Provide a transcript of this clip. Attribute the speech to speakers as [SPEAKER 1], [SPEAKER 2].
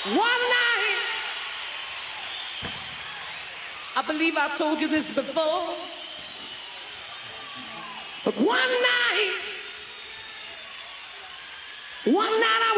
[SPEAKER 1] One night, I believe I told you this before, but one night I